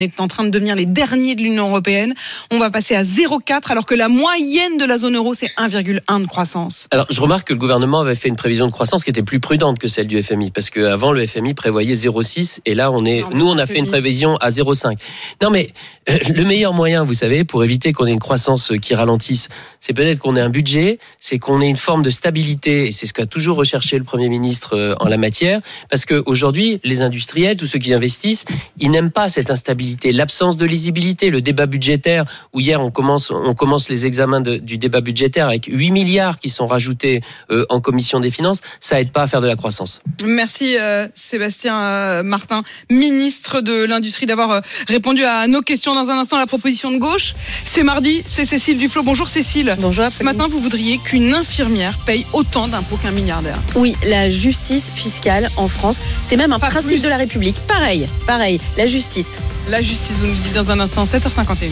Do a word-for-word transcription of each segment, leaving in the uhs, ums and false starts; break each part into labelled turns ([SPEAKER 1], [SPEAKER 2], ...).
[SPEAKER 1] est en train de devenir les derniers de l'Union européenne. On va passer à zéro virgule quatre alors que la moyenne de la zone euro, c'est un virgule un de croissance.
[SPEAKER 2] Alors, je remarque que le gouvernement avait fait une prévision de croissance qui était plus prudente que celle du F M I, parce qu'avant, le F M I prévoyait zéro virgule six, et là, on est, non, nous, on a fait une prévision à zéro virgule cinq. Non, mais euh, le meilleur moyen, vous savez, pour éviter qu'on ait une croissance qui ralentisse, c'est peut-être qu'on ait un budget, c'est qu'on ait une forme de stabilité, et c'est ce qu'a toujours recherché le Premier ministre euh, en la matière, parce qu'aujourd'hui, les industriels, tous ceux qui investissent, ils n'aiment pas cette instabilité, l'absence de lisibilité, le débat budgétaire, où hier on commence, on commence les examens de, du débat budgétaire avec huit milliards qui sont rajoutés euh, en commission des finances, ça aide pas à faire de la croissance.
[SPEAKER 1] Merci euh, Sébastien euh, Martin, ministre de l'Industrie, d'avoir euh, répondu à nos questions. Dans un instant, la proposition de gauche, c'est mardi, c'est Cécile Duflot. Bonjour Cécile.
[SPEAKER 3] Bonjour.
[SPEAKER 1] Ce matin, vous voudriez qu'une infirmière paye autant d'impôts qu'un milliardaire.
[SPEAKER 3] Oui, la justice fiscale en France, c'est même un pas principe plus. de la République. Pareil, pareil, la justice.
[SPEAKER 1] La justice, vous nous le dites dans un instant, sept heures cinquante et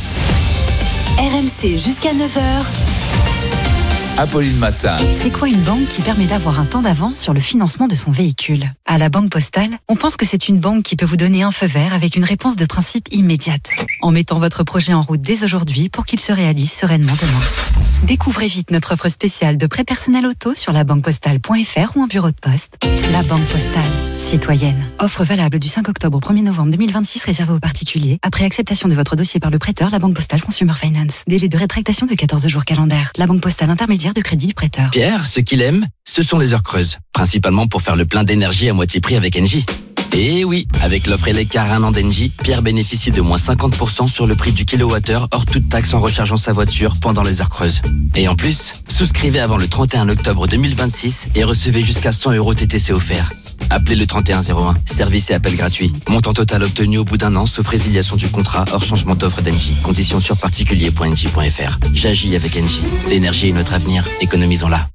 [SPEAKER 1] un.
[SPEAKER 4] R M C jusqu'à neuf heures.
[SPEAKER 5] Apolline Matin.
[SPEAKER 4] C'est quoi une banque qui permet d'avoir un temps d'avance sur le financement de son véhicule ? À la Banque Postale, on pense que c'est une banque qui peut vous donner un feu vert avec une réponse de principe immédiate, en mettant votre projet en route dès aujourd'hui pour qu'il se réalise sereinement demain. Découvrez vite notre offre spéciale de prêt personnel auto sur la banque postale point f r ou en bureau de poste. La Banque Postale, citoyenne. Offre valable du cinq octobre au premier novembre deux mille vingt-six, réservée aux particuliers. Après acceptation de votre dossier par le prêteur, la Banque Postale Consumer Finance. Délai de rétractation de quatorze jours calendaires. La Banque Postale intermédiaire de crédit du prêteur.
[SPEAKER 6] Pierre, ce qu'il aime, ce sont les heures creuses. Principalement pour faire le plein d'énergie à moitié prix avec Engie. Et oui, avec l'offre Eleccar un an d'Engie, Pierre bénéficie de moins cinquante pour cent sur le prix du kilowattheure hors toute taxe en rechargeant sa voiture pendant les heures creuses. Et en plus, souscrivez avant le trente et un octobre deux mille vingt-six et recevez jusqu'à cent euros T T C offerts. Appelez le trente et un zéro un, service et appel gratuit. Montant total obtenu au bout d'un an, sauf résiliation du contrat hors changement d'offre d'Engie. Conditions sur particulier point engie point f r. J'agis avec Engie. L'énergie est notre avenir, économisons-la.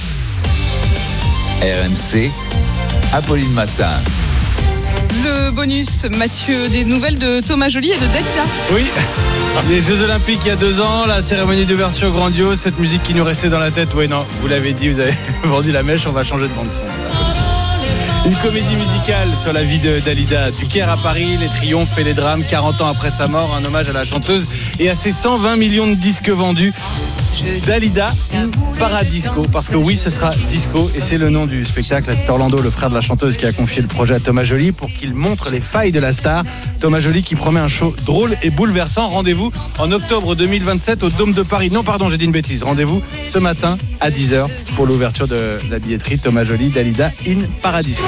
[SPEAKER 5] R M C, Apolline Matin.
[SPEAKER 1] Le bonus, Mathieu, des nouvelles de Thomas Joly et de Dalida.
[SPEAKER 7] Oui, les Jeux Olympiques il y a deux ans, la cérémonie d'ouverture grandiose, cette musique qui nous restait dans la tête. Oui, non, vous l'avez dit, vous avez vendu la mèche, on va changer de bande-son. Une comédie musicale sur la vie de Dalida. Du Caire à Paris, les triomphes et les drames, quarante ans après sa mort, un hommage à la chanteuse et à ses cent vingt millions de disques vendus. Dalida Paradisco, parce que oui, ce sera disco et c'est le nom du spectacle. C'est Orlando, le frère de la chanteuse, qui a confié le projet à Thomas Joly pour qu'il montre les failles de la star. Thomas Joly qui promet un show drôle et bouleversant. Rendez-vous en octobre deux mille vingt-sept au Dôme de Paris. Non, pardon, j'ai dit une bêtise. Rendez-vous ce matin à dix heures pour l'ouverture de la billetterie. Thomas Joly, Dalida in Paradisco.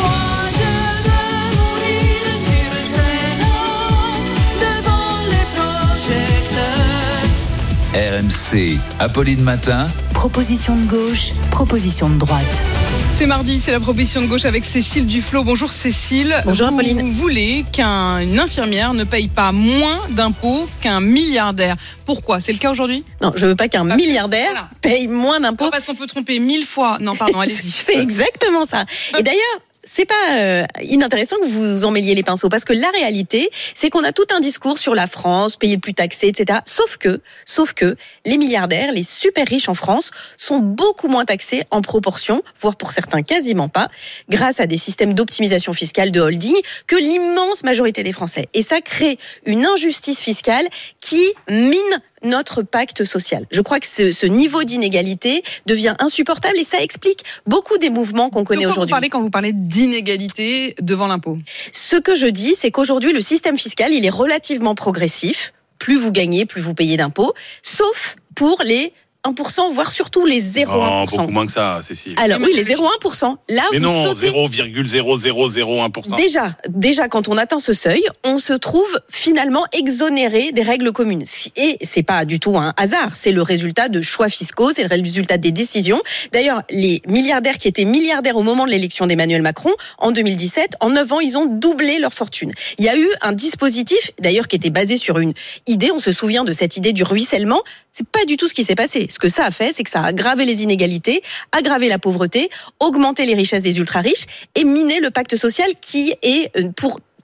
[SPEAKER 5] R M C, Apolline Matin.
[SPEAKER 4] Proposition de gauche, proposition de droite.
[SPEAKER 1] C'est mardi, c'est la proposition de gauche avec Cécile Duflot. Bonjour Cécile.
[SPEAKER 3] Bonjour
[SPEAKER 1] vous,
[SPEAKER 3] Apolline.
[SPEAKER 1] Vous voulez qu'une infirmière ne paye pas moins d'impôts qu'un milliardaire. Pourquoi ? C'est le cas aujourd'hui ?
[SPEAKER 3] Non, je veux pas qu'un
[SPEAKER 1] ah,
[SPEAKER 3] milliardaire
[SPEAKER 1] voilà.
[SPEAKER 3] paye moins d'impôts.
[SPEAKER 1] Non, parce qu'on peut tromper mille fois. Non, pardon, allez-y.
[SPEAKER 3] C'est exactement ça. Et d'ailleurs, c'est pas euh, inintéressant que vous emmêliez les pinceaux, parce que la réalité, c'est qu'on a tout un discours sur la France, payer le plus taxé, et cetera. Sauf que, sauf que, les milliardaires, les super riches en France, sont beaucoup moins taxés en proportion, voire pour certains quasiment pas, grâce à des systèmes d'optimisation fiscale de holding, que l'immense majorité des Français. Et ça crée une injustice fiscale qui mine notre pacte social. Je crois que ce, ce niveau d'inégalité devient insupportable et ça explique beaucoup des mouvements qu'on connaît
[SPEAKER 1] de quoi
[SPEAKER 3] aujourd'hui.
[SPEAKER 1] Vous parlez quand vous parlez d'inégalité devant l'impôt ?
[SPEAKER 3] Ce que je dis, c'est qu'aujourd'hui, le système fiscal, il est relativement progressif. Plus vous gagnez, plus vous payez d'impôts, sauf pour les un pour cent, voire surtout les zéro virgule un pour cent.
[SPEAKER 8] Non, beaucoup moins que ça, Cécile.
[SPEAKER 3] Alors oui, les zéro virgule un pour cent. Là,
[SPEAKER 8] mais
[SPEAKER 3] vous
[SPEAKER 8] non,
[SPEAKER 3] sautez...
[SPEAKER 8] zéro virgule zéro zéro zéro un pour cent.
[SPEAKER 3] Déjà, déjà, quand on atteint ce seuil, on se trouve finalement exonéré des règles communes. Et c'est pas du tout un hasard, c'est le résultat de choix fiscaux, c'est le résultat des décisions. D'ailleurs, les milliardaires qui étaient milliardaires au moment de l'élection d'Emmanuel Macron, en deux mille dix-sept, en neuf ans, ils ont doublé leur fortune. Il y a eu un dispositif, d'ailleurs, qui était basé sur une idée, on se souvient de cette idée du ruissellement. C'est pas du tout ce qui s'est passé. Ce que ça a fait, c'est que ça a aggravé les inégalités, aggravé la pauvreté, augmenté les richesses des ultra-riches et miné le pacte social qui est pour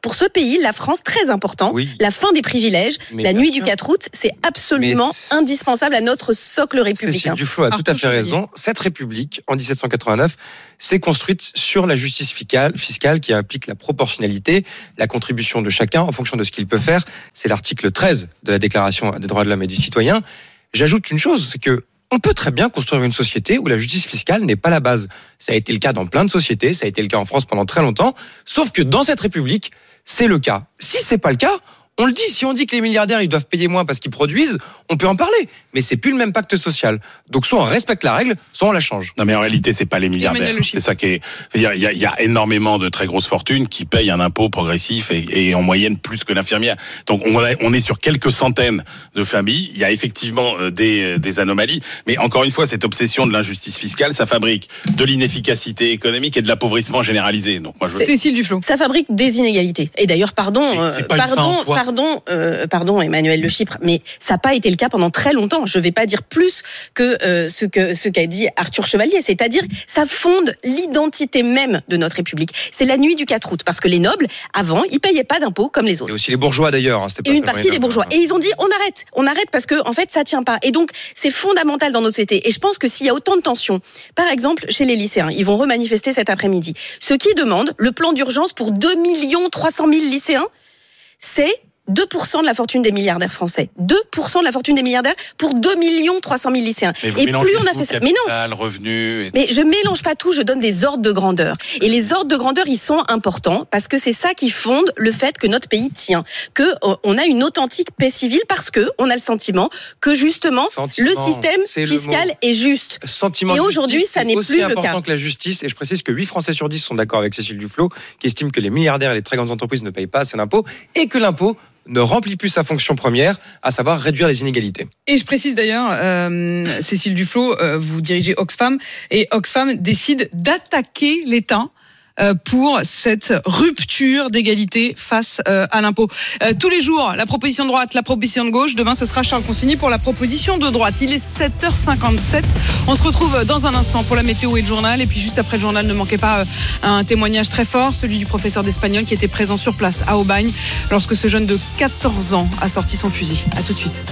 [SPEAKER 3] pour ce pays, la France, très important,
[SPEAKER 9] Oui.
[SPEAKER 3] la fin des privilèges,
[SPEAKER 9] Mais
[SPEAKER 3] la
[SPEAKER 9] bien
[SPEAKER 3] nuit
[SPEAKER 9] sûr.
[SPEAKER 3] du quatre août, c'est absolument
[SPEAKER 9] Mais
[SPEAKER 3] indispensable à notre socle républicain.
[SPEAKER 9] Cécile Duflot a tout à
[SPEAKER 1] Arthur
[SPEAKER 9] fait
[SPEAKER 1] Chevalier.
[SPEAKER 9] raison. Cette République, en dix-sept cent quatre-vingt-neuf, s'est construite sur la justice fiscale, fiscale qui implique la proportionnalité, la contribution de chacun en fonction de ce qu'il peut faire. C'est l'article treize de la Déclaration des droits de l'homme et du citoyen. J'ajoute une chose, c'est que on peut très bien construire une société où la justice fiscale n'est pas la base. Ça a été le cas dans plein de sociétés, ça a été le cas en France pendant très longtemps, sauf que dans cette République, c'est le cas. Si c'est pas le cas, on le dit, si on dit que les milliardaires ils doivent payer moins parce qu'ils produisent, on peut en parler, mais c'est plus le même pacte social. Donc soit on respecte la règle, soit on la change.
[SPEAKER 8] Non mais en réalité c'est pas les milliardaires.
[SPEAKER 1] Emmanuel Le
[SPEAKER 8] C'est
[SPEAKER 1] Chypre.
[SPEAKER 8] ça qui est. Je veux dire, il y a, il y a énormément de très grosses fortunes qui payent un impôt progressif et, et en moyenne plus que l'infirmière. Donc on, a- on est sur quelques centaines de familles. Il y a effectivement euh, des, des anomalies, mais encore une fois cette obsession de l'injustice fiscale, ça fabrique de l'inefficacité économique et de l'appauvrissement généralisé. Donc moi je.
[SPEAKER 1] Cécile Duflot.
[SPEAKER 3] Ça fabrique des inégalités. Et d'ailleurs, pardon,
[SPEAKER 8] Mais c'est
[SPEAKER 3] euh,
[SPEAKER 8] pas une fin
[SPEAKER 3] pardon,
[SPEAKER 8] en soi.
[SPEAKER 3] pardon, euh, pardon, Emmanuel Le Chypre, mais ça n'a pas été le cas pendant très longtemps. Je ne vais pas dire plus que euh, ce que ce qu'a dit Arthur Chevalier, c'est-à-dire ça fonde l'identité même de notre République. C'est la nuit du quatre août, parce que les nobles, avant, ils payaient pas d'impôts comme les
[SPEAKER 9] Et
[SPEAKER 3] autres.
[SPEAKER 9] aussi les bourgeois d'ailleurs. hein, c'était
[SPEAKER 3] Et
[SPEAKER 9] pas
[SPEAKER 3] une
[SPEAKER 9] seulement
[SPEAKER 3] partie
[SPEAKER 9] les
[SPEAKER 3] des
[SPEAKER 9] nobles,
[SPEAKER 3] bourgeois.
[SPEAKER 9] hein.
[SPEAKER 3] Et ils ont dit, on arrête, on arrête parce que, en fait, ça tient pas. Et donc, c'est fondamental dans notre société. Et je pense que s'il y a autant de tensions, par exemple, chez les lycéens, ils vont remanifester cet après-midi. Ceux qui demandent le plan d'urgence pour deux millions trois cent mille lycéens, c'est deux pour cent de la fortune des milliardaires français. deux pour cent de la fortune des milliardaires pour deux millions trois cent mille lycéens.
[SPEAKER 8] Mais vous
[SPEAKER 3] Et
[SPEAKER 8] mélangez
[SPEAKER 3] plus on a
[SPEAKER 8] tout,
[SPEAKER 3] fait ça. Mais non,
[SPEAKER 8] capital, revenu. Et...
[SPEAKER 3] mais je mélange pas tout, je donne des ordres de grandeur. Et les ordres de grandeur, ils sont importants parce que c'est ça qui fonde le fait que notre pays tient, que euh, on a une authentique paix civile parce que on a le sentiment que justement
[SPEAKER 9] Sentiment,
[SPEAKER 3] le système
[SPEAKER 9] c'est le
[SPEAKER 3] fiscal
[SPEAKER 9] mot.
[SPEAKER 3] est juste.
[SPEAKER 9] Sentiment
[SPEAKER 3] Et
[SPEAKER 9] de
[SPEAKER 3] aujourd'hui,
[SPEAKER 9] justice,
[SPEAKER 3] ça
[SPEAKER 9] c'est
[SPEAKER 3] n'est
[SPEAKER 9] aussi
[SPEAKER 3] plus le
[SPEAKER 9] important
[SPEAKER 3] cas.
[SPEAKER 9] que la justice. Et je précise que huit Français sur dix sont d'accord avec Cécile Duflot, qui estime que les milliardaires et les très grandes entreprises ne payent pas assez d'impôts et que l'impôt ne remplit plus sa fonction première, à savoir réduire les inégalités.
[SPEAKER 1] Et je précise d'ailleurs, euh, Cécile Duflot, euh, vous dirigez Oxfam, et Oxfam décide d'attaquer l'État euh, pour cette rupture d'égalité face euh, à l'impôt. Euh, tous les jours, la proposition de droite, la proposition de gauche. Demain, ce sera Charles Consigny pour la proposition de droite. Il est sept heures cinquante-sept. On se retrouve dans un instant pour la météo et le journal. Et puis juste après le journal, ne manquez pas euh, un témoignage très fort, celui du professeur d'espagnol qui était présent sur place à Aubagne lorsque ce jeune de quatorze ans a sorti son fusil. À tout de suite.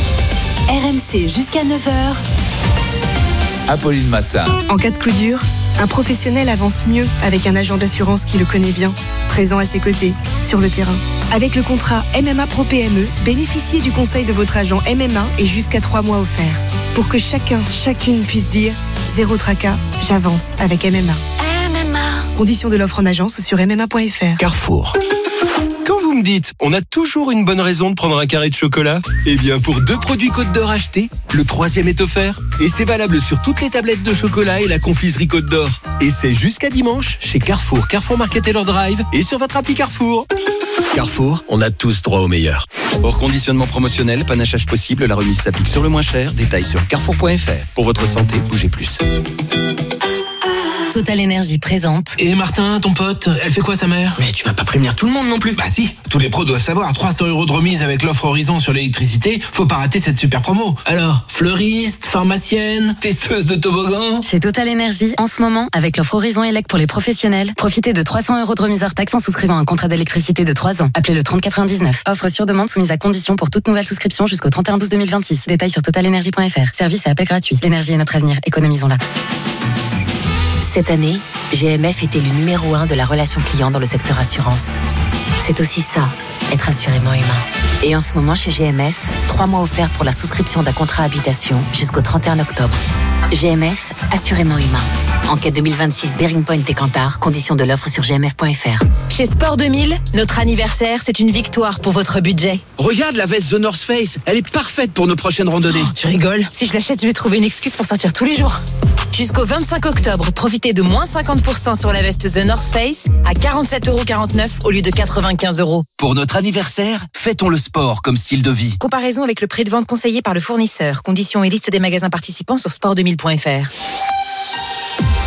[SPEAKER 10] R M C jusqu'à neuf heures.
[SPEAKER 5] Apolline Matin.
[SPEAKER 11] En cas de coup dur, un professionnel avance mieux avec un agent d'assurance qui le connaît bien, présent à ses côtés, sur le terrain. Avec le contrat M M A Pro P M E, bénéficiez du conseil de votre agent M M A et jusqu'à trois mois offerts. Pour que chacun, chacune puisse dire « Zéro tracas, j'avance avec M M A ».
[SPEAKER 10] M M A.
[SPEAKER 11] Conditions de l'offre en agence sur m m a point f r.
[SPEAKER 12] Carrefour. Quand vous me dites, on a toujours une bonne raison de prendre un carré de chocolat, eh bien pour deux produits Côte d'Or achetés, le troisième est offert. Et c'est valable sur toutes les tablettes de chocolat et la confiserie Côte d'Or. Et c'est jusqu'à dimanche chez Carrefour, Carrefour Market et leur Drive et sur votre appli Carrefour. Carrefour, on a tous droit au meilleur. Hors conditionnement promotionnel, panachage possible, la remise s'applique sur le moins cher. Détails sur carrefour point f r. Pour votre santé, bougez plus.
[SPEAKER 10] Total Énergie présente.
[SPEAKER 13] Et Martin, ton pote, elle fait quoi sa mère? Mais tu vas pas prévenir tout le monde non plus. Bah si, tous les pros doivent savoir, trois cents euros de remise avec l'offre Horizon sur l'électricité, faut pas rater cette super promo. Alors, fleuriste, pharmacienne, testeuse de toboggan.
[SPEAKER 4] Chez Total Énergie, en ce moment, avec l'offre Horizon Elec pour les professionnels, profitez de trois cents euros de remise hors taxe en souscrivant un contrat d'électricité de trois ans. Appelez le trente quatre-vingt-dix-neuf. Offre sur demande soumise à condition pour toute nouvelle souscription jusqu'au trente et un douze deux mille vingt-six. Détails sur total énergie point f r. Service et appel gratuit. L'énergie est notre avenir. Économisons-la.
[SPEAKER 10] Cette année, G M F était le numéro un de la relation client dans le secteur assurance. C'est aussi ça, être assurément humain. Et en ce moment, chez G M F, trois mois offerts pour la souscription d'un contrat habitation jusqu'au trente et un octobre. G M F, assurément humain. Enquête deux mille vingt-six, Bearing Point et Kantar. Conditions de l'offre sur g m f point f r.
[SPEAKER 14] Chez Sport deux mille, notre anniversaire, c'est une victoire pour votre budget.
[SPEAKER 15] Regarde la veste The North Face, elle est parfaite pour nos prochaines randonnées.
[SPEAKER 14] Oh, tu rigoles? Si je l'achète, je vais trouver une excuse pour sortir tous les jours. Jusqu'au vingt-cinq octobre, profitez de moins cinquante pour cent sur la veste The North Face à quarante-sept euros quarante-neuf au lieu de quatre-vingt-quinze euros.
[SPEAKER 15] Pour notre anniversaire, fêtons le sport comme style de vie.
[SPEAKER 14] Comparaison avec le prix de vente conseillé par le fournisseur. Conditions et liste des magasins participants sur sport deux mille point f r.
[SPEAKER 1] Il est sept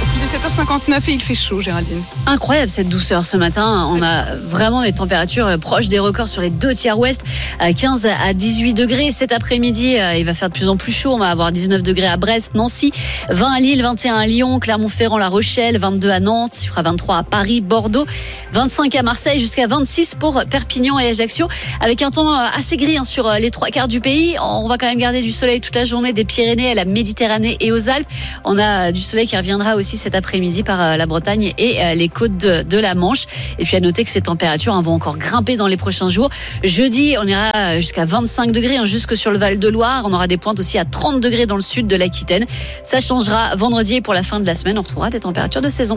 [SPEAKER 1] sept heures cinquante-neuf et il fait chaud, Géraldine.
[SPEAKER 16] Incroyable cette douceur ce matin. On a vraiment des températures proches des records sur les deux tiers ouest. quinze à dix-huit degrés cet après-midi. Il va faire de plus en plus chaud. On va avoir dix-neuf degrés à Brest, Nancy, vingt à Lille, vingt et un à Lyon, Clermont-Ferrand, La Rochelle, vingt-deux à Nantes, il fera vingt-trois à Paris, Bordeaux, vingt-cinq à Marseille, jusqu'à vingt-six pour Perpignan et Ajaccio. Avec un temps assez gris hein, sur les trois quarts du pays. On va quand même garder du soleil toute la journée des Pyrénées à la Méditerranée et aux Alpes. On a du soleil qui reviendra aussi cet après-midi par la Bretagne et les côtes de, de la Manche. Et puis à noter que ces températures hein, vont encore grimper dans les prochains jours. Jeudi, on ira jusqu'à vingt-cinq degrés, hein, jusque sur le Val-de-Loire. On aura des pointes aussi à trente degrés dans le sud de l'Aquitaine. Ça changera vendredi et pour la fin de la semaine, on retrouvera des températures de saison.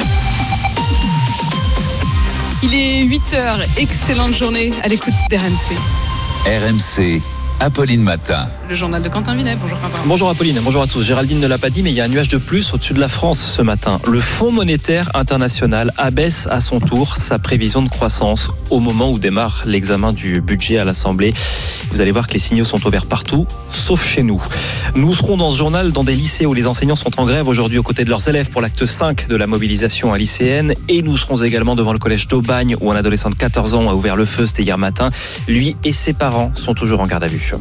[SPEAKER 1] Il est huit heures, excellente journée à l'écoute d'R M C.
[SPEAKER 5] R M C, Apolline Matin.
[SPEAKER 1] Le journal de Quentin Vinet. Bonjour Quentin.
[SPEAKER 17] Bonjour Apolline, bonjour à tous. Géraldine ne l'a pas dit, mais il y a un nuage de plus au-dessus de la France ce matin. Le Fonds monétaire international abaisse à son tour sa prévision de croissance au moment où démarre l'examen du budget à l'Assemblée. Vous allez voir que les signaux sont au vert partout, sauf chez nous. Nous serons dans ce journal dans des lycées où les enseignants sont en grève aujourd'hui aux côtés de leurs élèves pour l'acte cinq de la mobilisation à lycéenne. Et nous serons également devant le collège d'Aubagne où un adolescent de quatorze ans a ouvert le feu, c'était hier matin. Lui et ses parents sont toujours en garde à vue.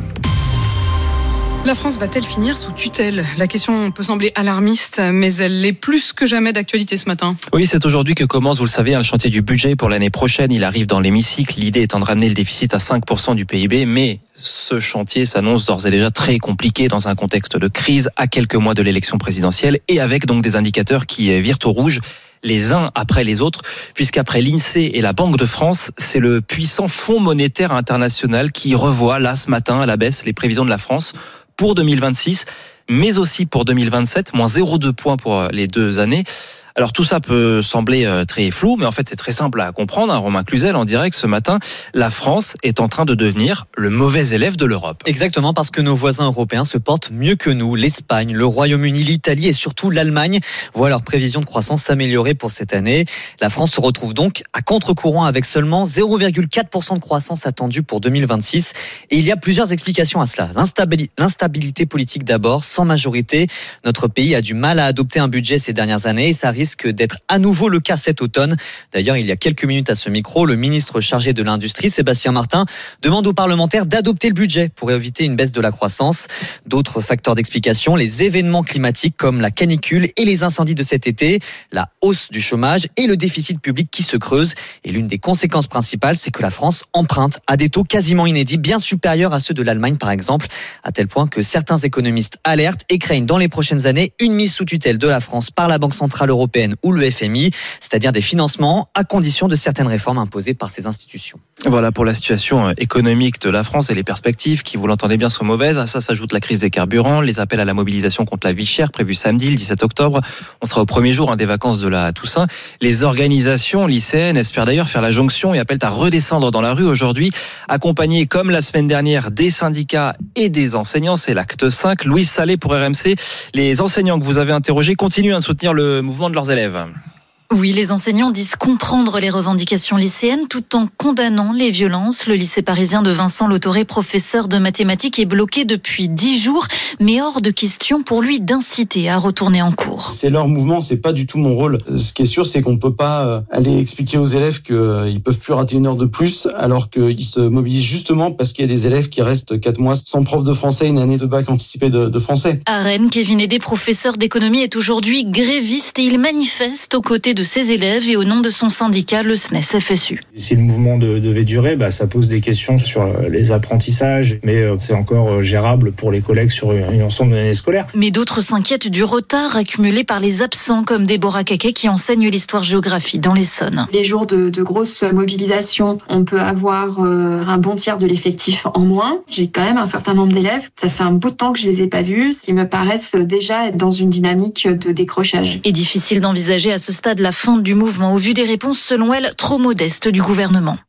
[SPEAKER 1] La France va-t-elle finir sous tutelle ? La question peut sembler alarmiste, mais elle l'est plus que jamais d'actualité ce matin.
[SPEAKER 17] Oui, c'est aujourd'hui que commence, vous le savez, le chantier du budget pour l'année prochaine. Il arrive dans l'hémicycle. L'idée étant de ramener le déficit à cinq pour cent du P I B, mais ce chantier s'annonce d'ores et déjà très compliqué dans un contexte de crise à quelques mois de l'élection présidentielle et avec donc des indicateurs qui virent au rouge les uns après les autres, puisqu'après l'INSEE et la Banque de France, c'est le puissant Fonds monétaire international qui revoit là ce matin à la baisse les prévisions de la France pour deux mille vingt-six, mais aussi pour deux mille vingt-sept, moins zéro virgule deux points pour les deux années. Alors tout ça peut sembler très flou, mais en fait c'est très simple à comprendre. Romain Cluzel en direct ce matin, la France est en train de devenir le mauvais élève de l'Europe.
[SPEAKER 18] Exactement, parce que nos voisins européens se portent mieux que nous. L'Espagne, le Royaume-Uni, l'Italie et surtout l'Allemagne voient leurs prévisions de croissance s'améliorer pour cette année. La France se retrouve donc à contre-courant avec seulement zéro virgule quatre pour cent de croissance attendue pour deux mille vingt-six. Et il y a plusieurs explications à cela. L'instabili- l'instabilité politique d'abord, sans majorité. Notre pays a du mal à adopter un budget ces dernières années et ça risque risque d'être à nouveau le cas cet automne. D'ailleurs, il y a quelques minutes à ce micro, le ministre chargé de l'Industrie, Sébastien Martin, demande aux parlementaires d'adopter le budget pour éviter une baisse de la croissance. D'autres facteurs d'explication, les événements climatiques comme la canicule et les incendies de cet été, la hausse du chômage et le déficit public qui se creuse. Et l'une des conséquences principales, c'est que la France emprunte à des taux quasiment inédits, bien supérieurs à ceux de l'Allemagne par exemple, à tel point que certains économistes alertent et craignent dans les prochaines années une mise sous tutelle de la France par la Banque Centrale Européenne ou le F M I, c'est-à-dire des financements à condition de certaines réformes imposées par ces institutions.
[SPEAKER 17] Voilà pour la situation économique de la France et les perspectives qui, vous l'entendez bien, sont mauvaises. À ça s'ajoute la crise des carburants, les appels à la mobilisation contre la vie chère prévus samedi, le dix-sept octobre. On sera au premier jour hein, des vacances de la Toussaint. Les organisations lycéennes espèrent d'ailleurs faire la jonction et appellent à redescendre dans la rue aujourd'hui, accompagnés comme la semaine dernière des syndicats et des enseignants. C'est l'acte cinq. Louise Salé pour R M C. Les enseignants que vous avez interrogés continuent à soutenir le mouvement de leurs élèves.
[SPEAKER 19] Oui, les enseignants disent comprendre les revendications lycéennes tout en condamnant les violences. Le lycée parisien de Vincent Lautoré, professeur de mathématiques, est bloqué depuis dix jours, mais hors de question pour lui d'inciter à retourner en cours.
[SPEAKER 20] C'est leur mouvement, c'est pas du tout mon rôle. Ce qui est sûr, c'est qu'on peut pas aller expliquer aux élèves qu'ils peuvent plus rater une heure de plus, alors qu'ils se mobilisent justement parce qu'il y a des élèves qui restent quatre mois sans prof de français, une année de bac anticipée de, de français.
[SPEAKER 19] À Rennes, Kevin Hédé, professeur d'économie, est aujourd'hui gréviste et il manifeste aux côtés de ses élèves et au nom de son syndicat, le S N E S F S U.
[SPEAKER 21] Si le mouvement de, devait durer, bah, ça pose des questions sur les apprentissages, mais euh, c'est encore gérable pour les collègues sur une ensemble de l'année scolaire.
[SPEAKER 19] Mais d'autres s'inquiètent du retard accumulé par les absents, comme Déborah Caquet qui enseigne l'histoire-géographie dans l'Essonne.
[SPEAKER 22] Les jours de, de grosse mobilisation, on peut avoir euh, un bon tiers de l'effectif en moins. J'ai quand même un certain nombre d'élèves. Ça fait un bout de temps que je les ai pas vus, qui me paraissent déjà être dans une dynamique de décrochage.
[SPEAKER 19] Et difficile d'envisager à ce stade la fin du mouvement au vu des réponses, selon elle, trop modestes du gouvernement.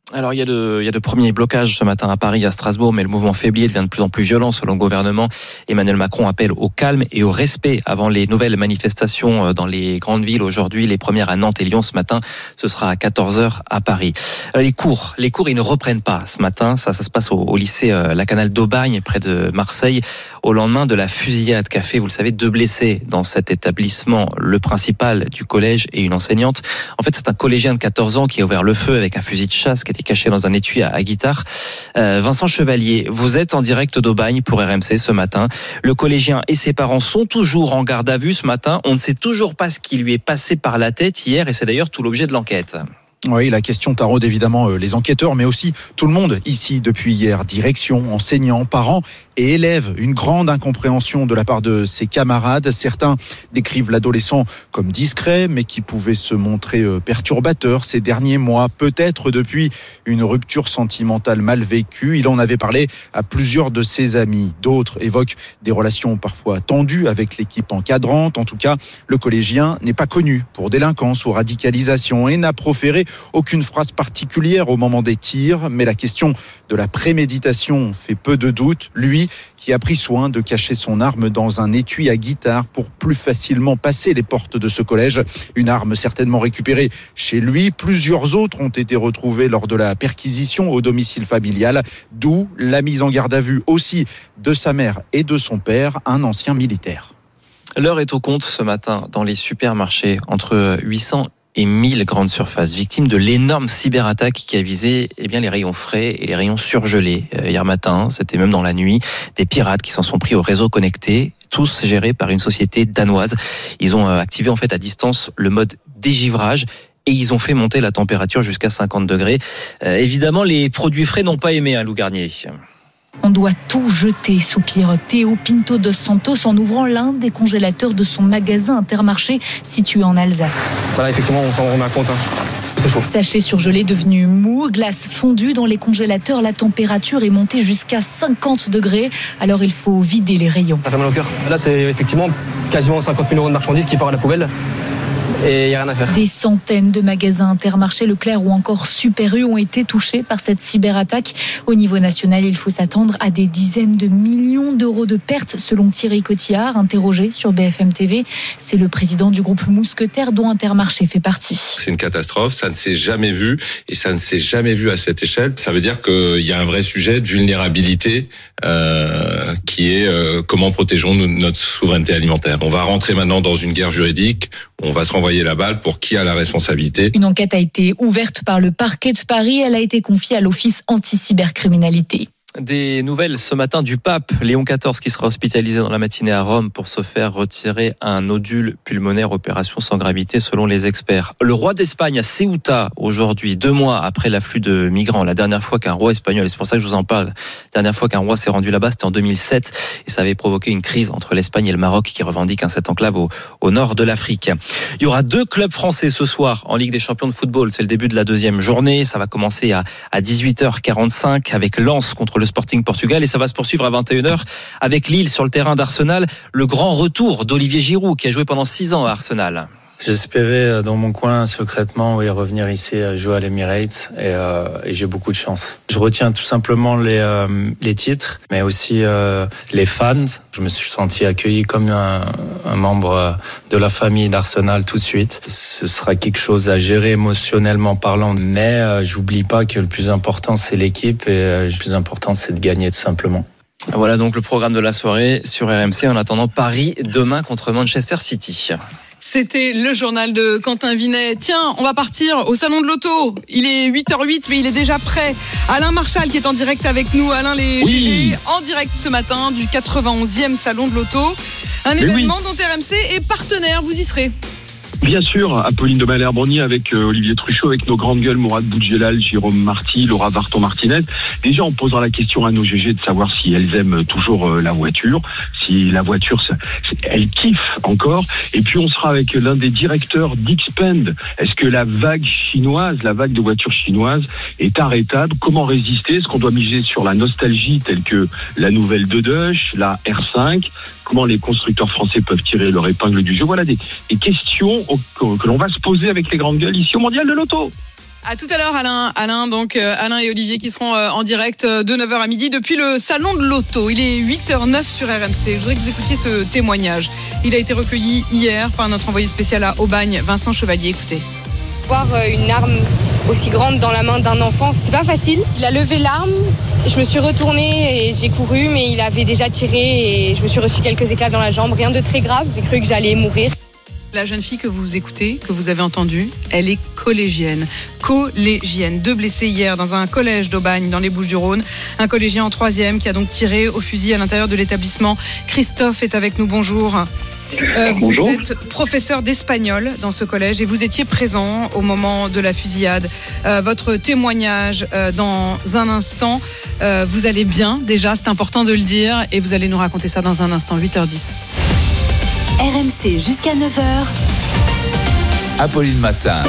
[SPEAKER 17] Alors il y a de, il y a de premiers blocages ce matin à Paris, à Strasbourg, mais le mouvement faiblit et devient de plus en plus violent selon le gouvernement. Emmanuel Macron appelle au calme et au respect avant les nouvelles manifestations dans les grandes villes aujourd'hui. Les premières à Nantes et Lyon ce matin, ce sera à quatorze heures à Paris. Alors, les cours, les cours ils ne reprennent pas ce matin. Ça, ça se passe au, au lycée euh, La Canale d'Aubagne, près de Marseille, au lendemain de la fusillade qu'a fait, vous le savez, deux blessés dans cet établissement. Le principal du collège et une enseignante. En fait, c'est un collégien de quatorze ans qui a ouvert le feu avec un fusil de chasse qui était caché dans un étui à, à guitare. Euh, Vincent Chevalier, vous êtes en direct d'Aubagne pour R M C ce matin. Le collégien et ses parents sont toujours en garde à vue ce matin. On ne sait toujours pas ce qui lui est passé par la tête hier et c'est d'ailleurs tout l'objet de l'enquête.
[SPEAKER 2] Oui, la question taraude évidemment les enquêteurs, mais aussi tout le monde ici depuis hier. Direction, enseignants, parents et élèves. Une grande incompréhension de la part de ses camarades. Certains décrivent l'adolescent comme discret, mais qui pouvait se montrer perturbateur ces derniers mois. Peut-être depuis une rupture sentimentale mal vécue. Il en avait parlé à plusieurs de ses amis. D'autres évoquent des relations parfois tendues avec l'équipe encadrante. En tout cas, le collégien n'est pas connu pour délinquance ou radicalisation et n'a proféré aucune phrase particulière au moment des tirs, mais la question de la préméditation fait peu de doute. Lui qui a pris soin de cacher son arme dans un étui à guitare pour plus facilement passer les portes de ce collège. Une arme certainement récupérée chez lui. Plusieurs autres ont été retrouvées lors de la perquisition au domicile familial, d'où la mise en garde à vue aussi de sa mère et de son père, un ancien militaire.
[SPEAKER 17] L'heure est au compte ce matin dans les supermarchés, entre huit cents et mille grandes surfaces, victimes de l'énorme cyberattaque qui a visé eh bien, les rayons frais et les rayons surgelés. Euh, hier matin, c'était même dans la nuit, des pirates qui s'en sont pris au réseau connecté, tous gérés par une société danoise. Ils ont euh, activé en fait à distance le mode dégivrage et ils ont fait monter la température jusqu'à cinquante degrés. Euh, évidemment, les produits frais n'ont pas aimé, hein, Lou Garnier.
[SPEAKER 19] On doit tout jeter, soupire Théo Pinto dos Santos en ouvrant l'un des congélateurs de son magasin Intermarché situé en Alsace.
[SPEAKER 6] Voilà, effectivement, on s'en rend compte. Hein. C'est chaud.
[SPEAKER 19] Sachet surgelé devenu mou, glace fondue dans les congélateurs, la température est montée jusqu'à cinquante degrés. Alors il faut vider les rayons.
[SPEAKER 6] Ça fait mal au cœur. Là, c'est effectivement quasiment cinquante mille euros de marchandises qui partent à la poubelle. Et il n'y a rien à faire.
[SPEAKER 19] Des centaines de magasins Intermarché, Leclerc ou encore Super U ont été touchés par cette cyberattaque. Au niveau national, il faut s'attendre à des dizaines de millions d'euros de pertes, selon Thierry Cotillard, interrogé sur B F M T V. C'est le président du groupe Mousquetaire dont Intermarché fait partie.
[SPEAKER 23] C'est une catastrophe, ça ne s'est jamais vu et ça ne s'est jamais vu à cette échelle. Ça veut dire qu'il y a un vrai sujet de vulnérabilité euh, qui est euh, comment protégeons-nous notre souveraineté alimentaire. On va rentrer maintenant dans une guerre juridique, on va se renvoyer la balle pour qui a la responsabilité.
[SPEAKER 19] Une enquête a été ouverte par le parquet de Paris. Elle a été confiée à l'Office anti-cybercriminalité.
[SPEAKER 17] Des nouvelles ce matin du pape Léon quatorze qui sera hospitalisé dans la matinée à Rome pour se faire retirer un nodule pulmonaire, opération sans gravité selon les experts. Le roi d'Espagne à Ceuta aujourd'hui, deux mois après l'afflux de migrants. La dernière fois qu'un roi espagnol, et c'est pour ça que je vous en parle, la dernière fois qu'un roi s'est rendu là-bas, c'était en deux mille sept et ça avait provoqué une crise entre l'Espagne et le Maroc qui revendiquent hein, cette enclave au, au nord de l'Afrique. Il y aura deux clubs français ce soir en Ligue des Champions de football. C'est le début de la deuxième journée. Ça va commencer à, à dix-huit heures quarante-cinq avec Lens contre le Sporting Portugal et ça va se poursuivre à vingt et une heures avec Lille sur le terrain d'Arsenal. Le grand retour d'Olivier Giroud qui a joué pendant six ans à Arsenal.
[SPEAKER 24] J'espérais dans mon coin secrètement oui, revenir ici jouer à l'Emirates et, euh, et j'ai beaucoup de chance. Je retiens tout simplement les, euh, les titres, mais aussi euh, les fans. Je me suis senti accueilli comme un, un membre de la famille d'Arsenal tout de suite. Ce sera quelque chose à gérer émotionnellement parlant, mais euh, j'oublie pas que le plus important c'est l'équipe et euh, le plus important c'est de gagner tout simplement.
[SPEAKER 17] Voilà donc le programme de la soirée sur R M C. En attendant Paris demain contre Manchester City.
[SPEAKER 1] C'était le journal de Quentin Vinet. Tiens, on va partir au salon de l'auto. Il est huit heures huit, mais il est déjà prêt. Alain Marchal qui est en direct avec nous. Alain, les oui. G G, en direct ce matin du quatre-vingt-onzième salon de l'auto. Un mais événement oui. dont R M C est partenaire. Vous y serez.
[SPEAKER 25] Bien sûr, Apolline de Malherbe-Brognier avec euh, Olivier Truchot, avec nos grandes gueules Mourad Boudjelal, Jérôme Marty, Laura Varton-Martinez. Déjà, on posera la question à nos G G de savoir si elles aiment toujours euh, la voiture, si la voiture, ça, elles kiffent encore. Et puis, on sera avec l'un des directeurs d'Xpend. Est-ce que la vague chinoise, la vague de voitures chinoises est arrêtable? Comment résister? Est-ce qu'on doit miser sur la nostalgie telle que la nouvelle Deutsch, la R cinq? Comment les constructeurs français peuvent tirer leur épingle du jeu? Voilà des, des questions que, que l'on va se poser avec les grandes gueules ici au Mondial de l'Auto.
[SPEAKER 1] À tout à l'heure, Alain. Alain, donc euh, Alain et Olivier qui seront euh, en direct euh, de neuf heures à midi depuis le salon de l'auto. Il est huit heures zéro neuf sur R M C. Je voudrais que vous écoutiez ce témoignage. Il a été recueilli hier par notre envoyé spécial à Aubagne, Vincent Chevalier. Écoutez.
[SPEAKER 3] Voir une arme aussi grande dans la main d'un enfant, c'est pas facile. Il a levé l'arme, je me suis retournée et j'ai couru, mais il avait déjà tiré et je me suis reçu quelques éclats dans la jambe. Rien de très grave, j'ai cru que j'allais mourir.
[SPEAKER 1] La jeune fille que vous écoutez, que vous avez entendue, elle est collégienne. Collégienne. Deux blessés hier dans un collège d'Aubagne, dans les Bouches-du-Rhône. Un collégien en troisième qui a donc tiré au fusil à l'intérieur de l'établissement. Christophe est avec nous, bonjour. Euh, vous
[SPEAKER 7] Bonjour.
[SPEAKER 1] êtes professeur d'espagnol dans ce collège et vous étiez présent au moment de la fusillade. Euh, votre témoignage euh, dans un instant. Euh, vous allez bien déjà, c'est important de le dire, et vous allez nous raconter ça dans un instant, huit heures dix.
[SPEAKER 8] R M C jusqu'à neuf heures.
[SPEAKER 5] Apolline Matin.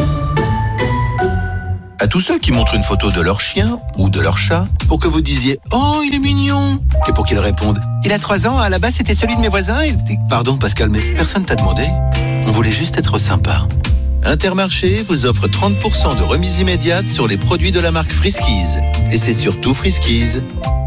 [SPEAKER 9] À tous ceux qui montrent une photo de leur chien ou de leur chat pour que vous disiez « Oh, il est mignon !» et pour qu'ils répondent « Il a trois ans, à la base c'était celui de mes voisins et... » Pardon Pascal, mais personne t'a demandé. On voulait juste être sympa. Intermarché vous offre trente pour cent de remise immédiate sur les produits de la marque Friskies. Et c'est surtout Friskies.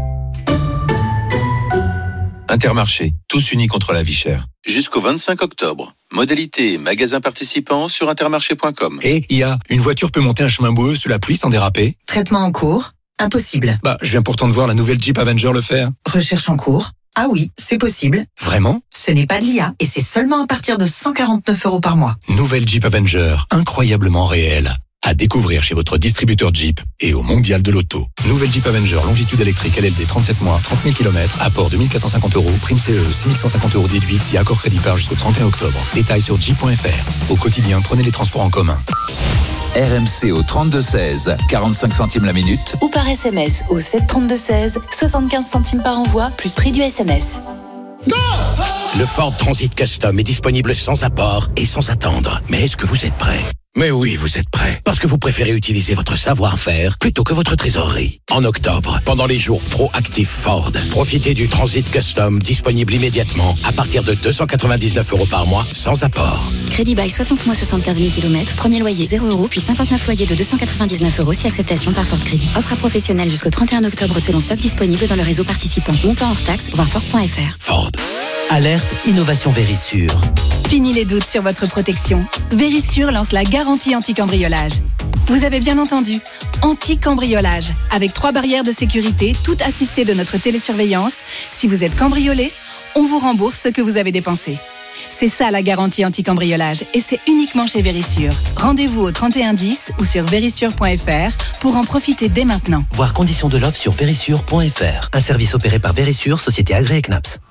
[SPEAKER 9] Intermarché, tous unis contre la vie chère. Jusqu'au vingt-cinq octobre. Modalité et magasins participants sur intermarché point com.
[SPEAKER 11] Et I A, une voiture peut monter un chemin boueux sous la pluie sans déraper?
[SPEAKER 26] Traitement en cours? Impossible.
[SPEAKER 11] Bah, je viens pourtant de voir la nouvelle Jeep Avenger le faire.
[SPEAKER 26] Recherche en cours? Ah oui, c'est possible.
[SPEAKER 11] Vraiment?
[SPEAKER 26] Ce n'est pas de l'I A et c'est seulement à partir de cent quarante-neuf euros par mois.
[SPEAKER 11] Nouvelle Jeep Avenger, incroyablement réelle. À découvrir chez votre distributeur Jeep et au Mondial de l'Auto. Nouvelle Jeep Avenger, longitude électrique, L L D, trente-sept mois, trente mille kilomètres, apport deux mille quatre cent cinquante euros, prime C E, six mille cent cinquante euros déduite si accord crédit par jusqu'au trente et un octobre. Détails sur jeep point f r. Au quotidien, prenez les transports en commun.
[SPEAKER 5] R M C au trente-deux seize, quarante-cinq centimes la minute.
[SPEAKER 8] Ou par S M S au sept trente-deux seize, soixante-quinze centimes par envoi, plus prix du S M S.
[SPEAKER 27] Le Ford Transit Custom est disponible sans apport et sans attendre. Mais est-ce que vous êtes prêts ? Mais oui, vous êtes prêts. Parce que vous préférez utiliser votre savoir-faire plutôt que votre trésorerie. En octobre, pendant les jours Pro-Active Ford, profitez du Transit Custom disponible immédiatement à partir de deux cent quatre-vingt-dix-neuf euros par mois sans apport.
[SPEAKER 8] Crédit bail soixante mois, soixante-quinze mille kilomètres. Premier loyer zéro euros, puis cinquante-neuf loyers de deux cent quatre-vingt-dix-neuf euros si acceptation par Ford Crédit. Offre à professionnels jusqu'au trente et un octobre selon stock disponible dans le réseau participant. Montant hors taxe, voir Ford point f r.
[SPEAKER 27] Ford.
[SPEAKER 28] Alerte Innovation Vérissure.
[SPEAKER 29] Fini les doutes sur votre protection. Vérissure lance la garantie anti-cambriolage. Vous avez bien entendu, anti-cambriolage. Avec trois barrières de sécurité, toutes assistées de notre télésurveillance. Si vous êtes cambriolé, on vous rembourse ce que vous avez dépensé. C'est ça la garantie anti-cambriolage et c'est uniquement chez Vérissure. Rendez-vous au trente et un dix ou sur vérissure point f r pour en profiter dès maintenant.
[SPEAKER 28] Voir conditions de l'offre sur vérissure point f r. Un service opéré par Vérissure, société agréée C N A P S.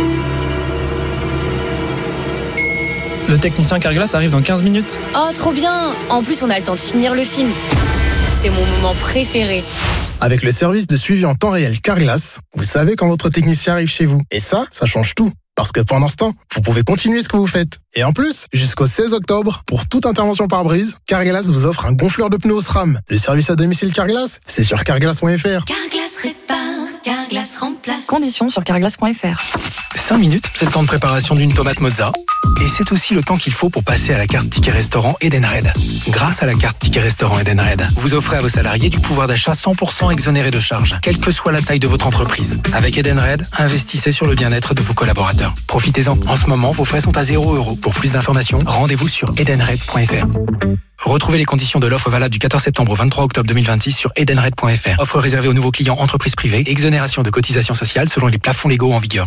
[SPEAKER 30] Le technicien Carglass arrive dans quinze minutes.
[SPEAKER 31] Oh, trop bien! En plus, on a le temps de finir le film. C'est mon moment préféré.
[SPEAKER 32] Avec le service de suivi en temps réel Carglass, vous savez quand votre technicien arrive chez vous. Et ça, ça change tout. Parce que pendant ce temps, vous pouvez continuer ce que vous faites. Et en plus, jusqu'au seize octobre, pour toute intervention par brise, Carglass vous offre un gonfleur de pneus SRAM. Le service à domicile Carglass, c'est sur carglass point f r.
[SPEAKER 8] Carglass répare, Carglass remplace.
[SPEAKER 29] Conditions sur carglass point f r.
[SPEAKER 30] cinq minutes, c'est le temps de préparation d'une tomate mozza. Et c'est aussi le temps qu'il faut pour passer à la carte Ticket Restaurant Edenred. Grâce à la carte Ticket Restaurant Edenred, vous offrez à vos salariés du pouvoir d'achat cent pour cent exonéré de charges, quelle que soit la taille de votre entreprise. Avec Edenred, investissez sur le bien-être de vos collaborateurs. Profitez-en. En ce moment, vos frais sont à zéro euro. Pour plus d'informations, rendez-vous sur edenred point f r. Retrouvez les conditions de l'offre valable du quatorze septembre au vingt-trois octobre deux mille vingt-six sur edenred point f r. Offre réservée aux nouveaux clients entreprises privées. Exonération de cotisations sociales selon les plafonds légaux en vigueur.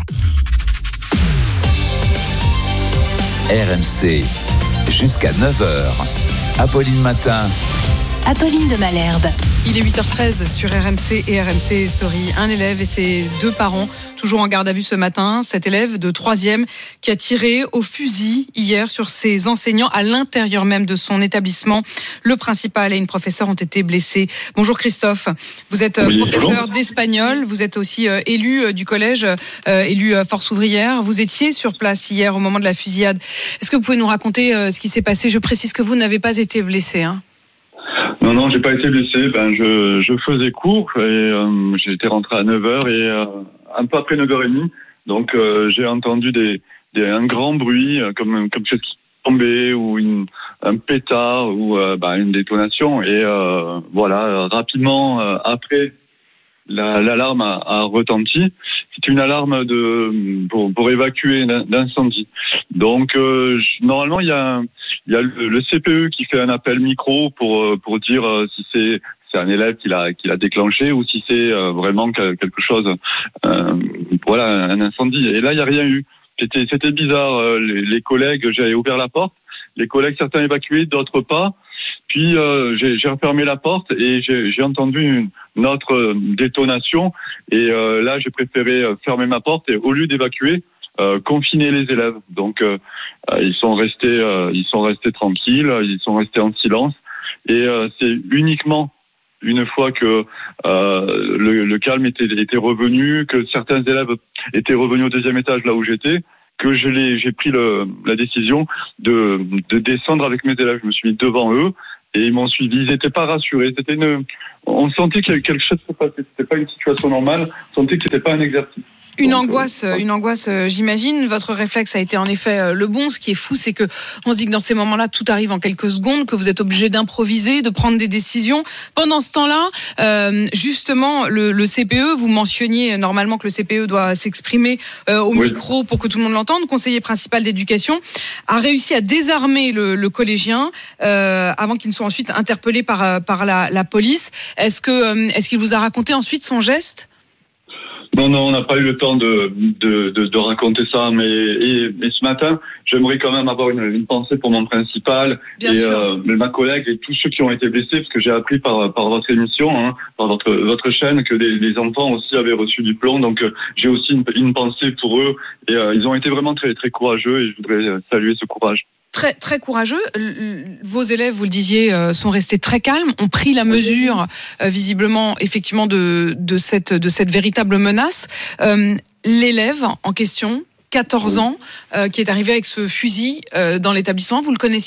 [SPEAKER 5] R M C, jusqu'à neuf heures. Apolline Matin.
[SPEAKER 8] Apolline de Malherbe.
[SPEAKER 1] Il est huit heures treize sur R M C et R M C Story. Un élève et ses deux parents, toujours en garde à vue ce matin. Cet élève de troisième qui a tiré au fusil hier sur ses enseignants à l'intérieur même de son établissement. Le principal et une professeure ont été blessés. Bonjour Christophe, vous êtes oui, professeur bonjour. d'espagnol, vous êtes aussi euh, élu euh, du collège, euh, élu euh, Force ouvrière. Vous étiez sur place hier au moment de la fusillade. Est-ce que vous pouvez nous raconter euh, ce qui s'est passé? Je précise que vous n'avez pas été blessé, hein.
[SPEAKER 25] Non, non, j'ai pas été blessé. Ben, je, je faisais cours et euh, j'étais rentré à neuf heures et euh, un peu après neuf heures trente. Donc, euh, j'ai entendu des, des, un grand bruit, comme, comme quelque chose qui tombait ou une,
[SPEAKER 4] un pétard ou euh, bah, une détonation. Et euh, voilà, rapidement euh, après, la, l'alarme a, a retenti. C'est une alarme de pour, pour évacuer l'incendie. Donc euh, normalement, il y a il y a le, le C P E qui fait un appel micro pour pour dire si c'est c'est un élève qui l'a qui l'a déclenché ou si c'est euh, vraiment quelque chose, euh, voilà, un incendie. Et là, il y a rien eu. C'était c'était bizarre. Les, les collègues, j'avais ouvert la porte. Les collègues, certains évacués, d'autres pas. Puis euh, j'ai, j'ai refermé la porte et j'ai, j'ai entendu une, une autre détonation. Et euh, là, j'ai préféré fermer ma porte et au lieu d'évacuer, euh, confiner les élèves. Donc euh, ils sont restés, euh, ils sont restés tranquilles, ils sont restés en silence. Et euh, c'est uniquement une fois que euh, le, le calme était, était revenu, que certains élèves étaient revenus au deuxième étage là où j'étais, que je l'ai, j'ai pris le, la décision de, de descendre avec mes élèves. Je me suis mis devant eux et ils m'ont suivi. Ils n'étaient pas rassurés. C'était une, on sentait qu'il y avait quelque chose qui se passait. C'était pas une situation normale. On sentait que c'était pas un exercice.
[SPEAKER 1] Une
[SPEAKER 4] Donc,
[SPEAKER 1] angoisse,
[SPEAKER 4] euh,
[SPEAKER 1] une angoisse, euh, j'imagine. Votre réflexe a été en effet euh, le bon. Ce qui est fou, c'est que on se dit que dans ces moments-là, tout arrive en quelques secondes, que vous êtes obligé d'improviser, de prendre des décisions. Pendant ce temps-là, euh, justement, le, le C P E, vous mentionniez normalement que le C P E doit s'exprimer euh, au oui. micro pour que tout le monde l'entende. Conseiller principal d'éducation a réussi à désarmer le, le collégien euh, avant qu'il ne soit ensuite interpellé par par la, la police. Est-ce que euh, est-ce qu'il vous a raconté ensuite son geste ?
[SPEAKER 4] Non, non, on n'a pas eu le temps de, de, de, de raconter ça, mais et, et ce matin, j'aimerais quand même avoir une, une pensée pour mon principal Bien et euh, ma collègue et tous ceux qui ont été blessés, parce que j'ai appris par, par votre émission, hein, par votre, votre chaîne, que des, des enfants aussi avaient reçu du plomb, donc euh, j'ai aussi une, une pensée pour eux, et euh, ils ont été vraiment très, très courageux, et je voudrais saluer ce courage.
[SPEAKER 1] Très, très courageux. Vos élèves, vous le disiez, sont restés très calmes, ont pris la mesure, euh, visiblement, effectivement, de, de cette, de cette véritable menace. Euh, l'élève en question, quatorze ans, euh, qui est arrivé avec ce fusil euh, dans l'établissement, vous le connaissiez ?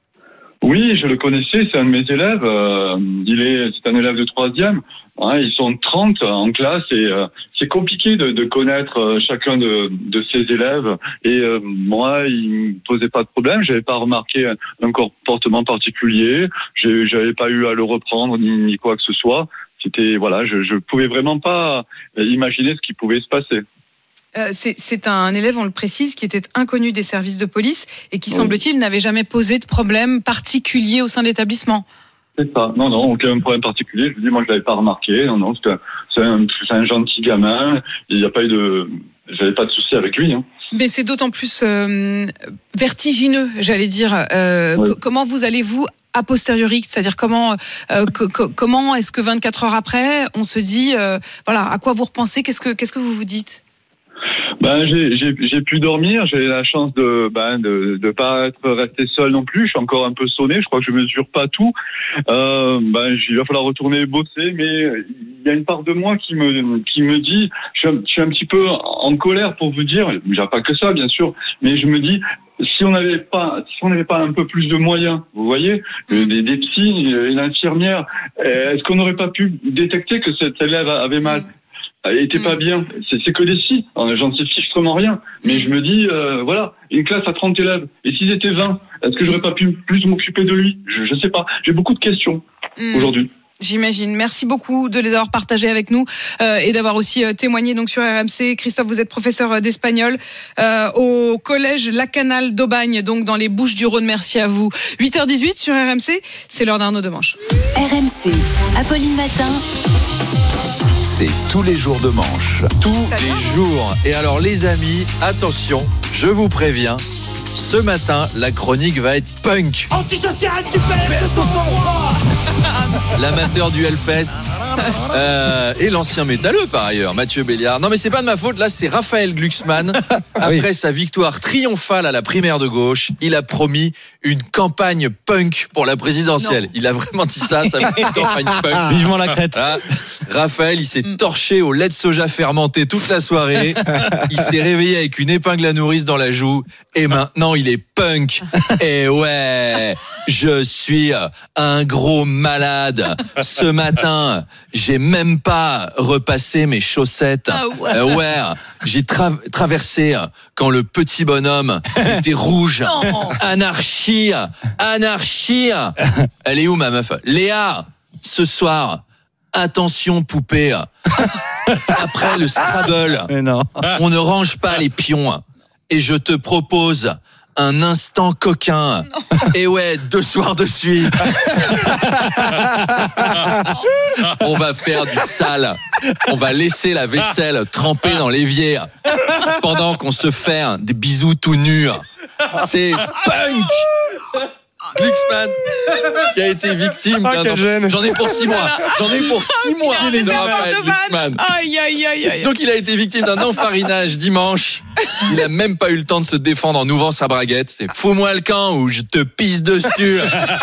[SPEAKER 4] Oui, je le connaissais, c'est un de mes élèves. Euh, il est, c'est un élève de troisième. Hein, ils sont trente en classe et euh, c'est compliqué de, de connaître euh, chacun de, de ces élèves. Et euh, moi, il me posait pas de problème. J'avais pas remarqué un, un comportement particulier. J'ai, j'avais pas eu à le reprendre ni, ni quoi que ce soit. C'était voilà, je, je pouvais vraiment pas imaginer ce qui pouvait se passer.
[SPEAKER 1] Euh, c'est, c'est un élève, on le précise, qui était inconnu des services de police et qui, oui. semble-t-il, n'avait jamais posé de problème particulier au sein de l'établissement.
[SPEAKER 4] C'est ça. Non, non, aucun problème particulier. Je vous dis, moi, je l'avais pas remarqué. Non, non, c'est un, c'est un, c'est un gentil gamin. Il n'y a pas eu de, j'avais pas de souci avec lui. Hein.
[SPEAKER 1] Mais c'est d'autant plus euh, vertigineux, j'allais dire. Euh, oui. c- comment vous allez-vous a posteriori, c'est-à-dire comment euh, co- co- comment est-ce que vingt-quatre heures après, on se dit, euh, voilà, à quoi vous repensez, qu'est-ce que qu'est-ce que vous vous dites?
[SPEAKER 4] Ben j'ai j'ai j'ai pu dormir, j'ai la chance de ben de de pas être resté seul non plus, je suis encore un peu sonné, je crois que je mesure pas tout. Euh ben il va falloir retourner bosser, mais il y a une part de moi qui me qui me dit, je suis un, je suis un petit peu en colère pour vous dire, il n'y a pas que ça bien sûr, mais je me dis si on n'avait pas si on n'avait pas un peu plus de moyens, vous voyez, des, des psys, une infirmière, est-ce qu'on n'aurait pas pu détecter que cet élève avait mal? Elle était pas bien. C'est, c'est que des si. J'en sais fichtrement rien. Mais je me dis, euh, voilà, une classe à trente élèves. Et s'ils étaient vingt, est-ce que j'aurais pas pu plus m'occuper de lui? Je, je sais pas. J'ai beaucoup de questions mmh. aujourd'hui.
[SPEAKER 1] J'imagine. Merci beaucoup de les avoir partagés avec nous euh, et d'avoir aussi euh, témoigné donc sur R M C. Christophe, vous êtes professeur d'espagnol euh, au collège La Canale d'Aubagne, donc dans les Bouches-du-Rhône. Merci à vous. huit heures dix-huit sur R M C, c'est l'heure d'Arnaud Demanche.
[SPEAKER 8] R M C, Apolline Matin.
[SPEAKER 5] C'est tous les jours de manche.
[SPEAKER 7] Tous les jours. Et alors les amis, attention, je vous préviens, ce matin, la chronique va être punk.
[SPEAKER 10] Antisocial, tu perds de son droit.
[SPEAKER 7] L'amateur du Hellfest euh, et l'ancien métalleux par ailleurs, Mathieu Béliard. Non mais c'est pas de ma faute, là c'est Raphaël Glucksmann. Après oui. sa victoire triomphale à la primaire de gauche, il a promis une campagne punk pour la présidentielle. Non. Il a vraiment dit ça, ça va être une campagne punk.
[SPEAKER 17] Vivement la crête.
[SPEAKER 7] Ah, Raphaël, il s'est torché au lait de soja fermenté toute la soirée. Il s'est réveillé avec une épingle à nourrice dans la joue et maintenant il est punk. Et ouais, je suis un gros malade. Ce matin, j'ai même pas repassé mes chaussettes.
[SPEAKER 1] Ah ouais.
[SPEAKER 7] Euh, ouais, j'ai tra- traversé quand le petit bonhomme était rouge.
[SPEAKER 1] Non.
[SPEAKER 7] Anarchie, anarchie. Elle est où ma meuf? Léa, ce soir, attention poupée. Après le Scrabble, on ne range pas les pions. Et je te propose un instant coquin. Et ouais, deux soirs de suite. On va faire du sale. On va laisser la vaisselle trempée dans l'évier pendant qu'on se fait des bisous tout nus. C'est punk. Glucksmann qui a été victime
[SPEAKER 2] ah, d'un...
[SPEAKER 7] J'en ai pour six mois. J'en ai pour six mois.
[SPEAKER 1] De Raphaël Glucksmann. Aïe, aïe, aïe, aïe.
[SPEAKER 7] Donc il a été victime d'un enfarinage dimanche. Il a même pas eu le temps de se défendre en ouvrant sa braguette. C'est fous-moi le camp ou je te pisse dessus.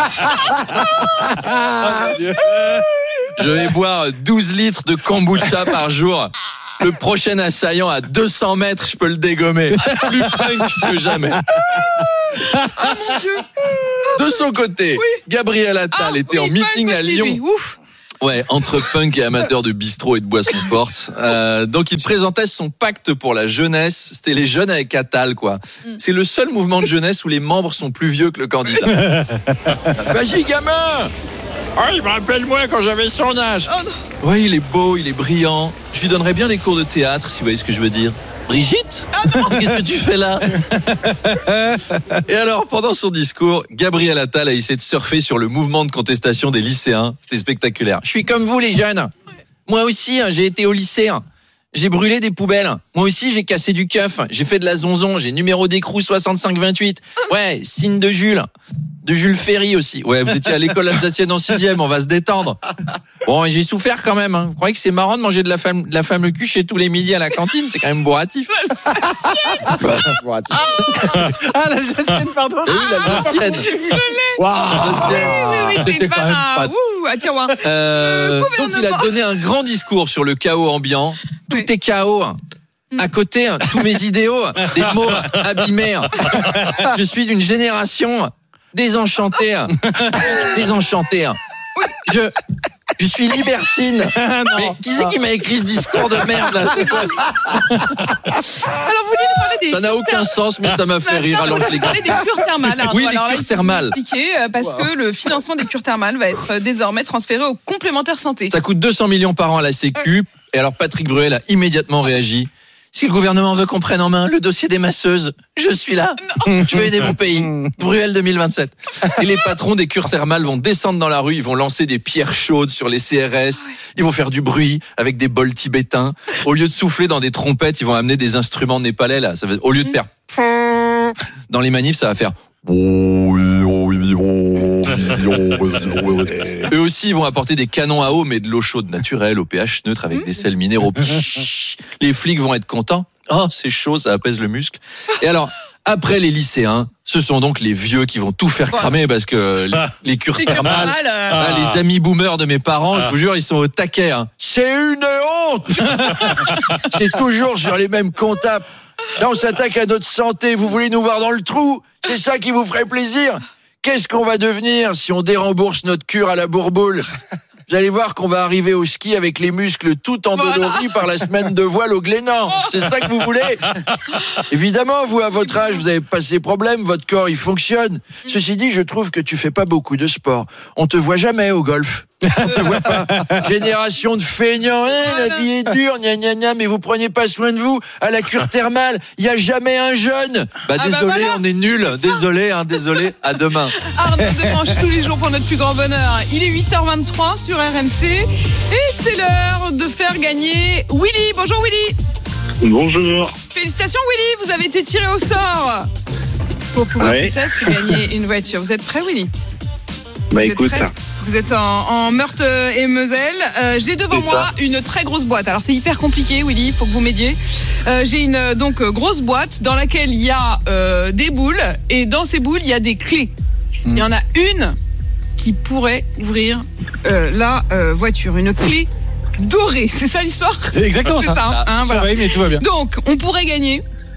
[SPEAKER 7] Je vais boire douze litres de kombucha par jour. Le prochain assaillant à deux cents mètres, je peux le dégommer. Plus punk que jamais.
[SPEAKER 1] Ah mon Dieu.
[SPEAKER 7] De son côté, oui. Gabriel Attal ah, était oui, en meeting à Lyon. Lui. Ouf. Ouais, entre punk et amateurs de bistrot et de boissons fortes. Euh, donc il présentait son pacte pour la jeunesse. C'était les jeunes avec Attal, quoi. Mm. C'est le seul mouvement de jeunesse où les membres sont plus vieux que le candidat. Vas-y, gamin. Oh, il me rappelle moi quand j'avais son âge. Oh, non. Ouais, il est beau, il est brillant. Je lui donnerais bien des cours de théâtre, si vous voyez ce que je veux dire. Brigitte, ah qu'est-ce que tu fais là? Et alors, pendant son discours, Gabriel Attal a essayé de surfer sur le mouvement de contestation des lycéens. C'était spectaculaire. Je suis comme vous, les jeunes. Moi aussi, j'ai été au lycée. J'ai brûlé des poubelles. Moi aussi, j'ai cassé du keuf. J'ai fait de la zonzon. J'ai numéro d'écrou soixante-cinq vingt-huit. Ouais, signe de Jules. De Jules Ferry aussi. Ouais, vous étiez à l'école alsacienne en sixième, on va se détendre. Bon, j'ai souffert quand même. Hein. Vous croyez que c'est marrant de manger de la femme, de la femme le cul chez tous les midis à la cantine? C'est quand même bourratif.
[SPEAKER 2] Ah, l'alsacienne, pardon.
[SPEAKER 7] Oui, l'alsacienne.
[SPEAKER 1] Je l'ai.
[SPEAKER 7] Waouh.
[SPEAKER 1] Oui, mais c'est pas un... Ouh, à tiroir.
[SPEAKER 7] Euh, donc il a donné un grand discours sur le chaos ambiant. Tout oui. est chaos. À côté, tous mes idéaux, des mots abîmés. Je suis d'une génération désenchantée. Désenchantée. Je... Je suis libertine. Non, mais qui c'est qui m'a écrit ce discours de merde là? C'est quoi?
[SPEAKER 1] Alors vous voulez nous parler des...
[SPEAKER 7] Ça n'a aucun sens, mais ça m'a fait rire. Alors je les
[SPEAKER 1] parler des cures thermales. Alors,
[SPEAKER 7] oui,
[SPEAKER 1] alors,
[SPEAKER 7] les cures thermales.
[SPEAKER 1] Parce wow. que le financement des cures thermales va être désormais transféré aux complémentaires santé.
[SPEAKER 7] Ça coûte deux cents millions par an à la Sécu. Ouais. Et alors Patrick Bruel a immédiatement réagi. Si le gouvernement veut qu'on prenne en main le dossier des masseuses, je suis là. Non. Je vais aider mon pays. Bruel deux mille vingt-sept. Et les patrons des cures thermales vont descendre dans la rue, ils vont lancer des pierres chaudes sur les C R S, ils vont faire du bruit avec des bols tibétains. Au lieu de souffler dans des trompettes, ils vont amener des instruments népalais là. Ça va... Au lieu de faire dans les manifs, ça va faire. Eux aussi, ils vont apporter des canons à eau, mais de l'eau chaude naturelle, au pH neutre, avec des sels minéraux. Les flics vont être contents. Oh, c'est chaud, ça apaise le muscle. Et alors, après les lycéens, ce sont donc les vieux qui vont tout faire cramer parce que les, les cures thermales, ah. les amis boomers de mes parents, je vous jure, ils sont au taquet. Hein. C'est une honte. C'est toujours sur les mêmes comptables. Là, on s'attaque à notre santé. Vous voulez nous voir dans le trou? C'est ça qui vous ferait plaisir? Qu'est-ce qu'on va devenir si on dérembourse notre cure à la bourboule? Vous allez voir qu'on va arriver au ski avec les muscles tout endoloris voilà. par la semaine de voile au Glénan. C'est ça que vous voulez? Évidemment, vous, à votre âge, vous avez pas ces problèmes. Votre corps, il fonctionne. Ceci dit, je trouve que tu fais pas beaucoup de sport. On te voit jamais au golf. On te voit pas. Génération de feignants. Eh, la vie est dure, gna gna gna, mais vous prenez pas soin de vous. À la cure thermale, il y a jamais un jeune. Bah, ah désolé, bah voilà. on est nuls. Désolé, hein, désolé. À demain.
[SPEAKER 1] Arnaud Demanche tous les jours pour notre plus grand bonheur. Il est huit heures vingt-trois sur R M C et c'est l'heure de faire gagner Willy. Bonjour Willy.
[SPEAKER 6] Bonjour.
[SPEAKER 1] Félicitations Willy, vous avez été tiré au sort pour pouvoir oui. peut-être gagner une voiture. Vous êtes prêt Willy?
[SPEAKER 6] Bah
[SPEAKER 1] vous
[SPEAKER 6] écoute.
[SPEAKER 1] Êtes vous êtes en, en Meurthe et Moselle. Euh, j'ai devant c'est moi ça. une très grosse boîte. Alors c'est hyper compliqué, Willy, il faut que vous m'aidiez. Euh, j'ai une donc grosse boîte dans laquelle il y a euh, des boules et dans ces boules il y a des clés. Mmh. Il y en a une qui pourrait ouvrir euh, la euh, voiture, une clé dorée. C'est ça l'histoire?
[SPEAKER 2] C'est exactement
[SPEAKER 1] c'est
[SPEAKER 2] ça.
[SPEAKER 1] ça, hein,
[SPEAKER 2] ça
[SPEAKER 1] voilà.
[SPEAKER 2] va, mais tout va bien.
[SPEAKER 1] Donc on pourrait gagner